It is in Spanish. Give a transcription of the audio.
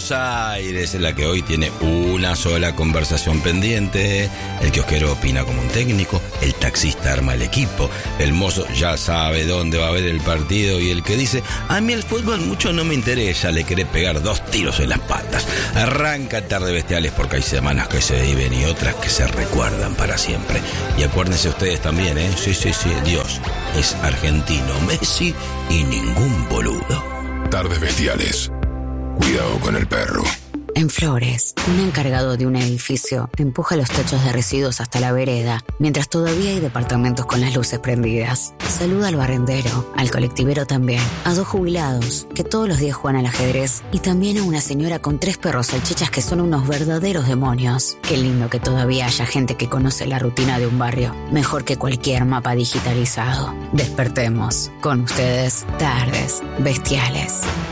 Buenos Aires, la que hoy tiene una sola conversación pendiente. El kiosquero opina como un técnico, el taxista arma el equipo, el mozo ya sabe dónde va a haber el partido y el que dice, a mí el fútbol mucho no me interesa, le quiere pegar 2 tiros en las patas. Arranca Tarde Bestiales porque hay semanas que se viven y otras que se recuerdan para siempre. Y acuérdense ustedes también, Sí, Dios es argentino, Messi y ningún boludo. Tardes Bestiales. Cuidado con el perro. En Flores, un encargado de un edificio empuja los tachos de residuos hasta la vereda, mientras todavía hay departamentos con las luces prendidas. Saluda al barrendero, al colectivero también, a 2 jubilados que todos los días juegan al ajedrez y también a una señora con 3 perros salchichas que son unos verdaderos demonios. Qué lindo que todavía haya gente que conoce la rutina de un barrio, mejor que cualquier mapa digitalizado. Despertemos. Con ustedes, Tardes Bestiales.